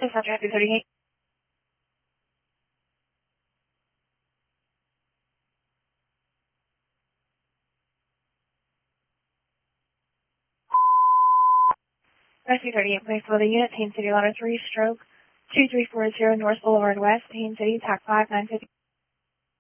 It's not traffic 38. Rescue 38, place for the unit, Haines City, Ladder 3, stroke 2340 North Boulevard West, Haines City, TAC 5950.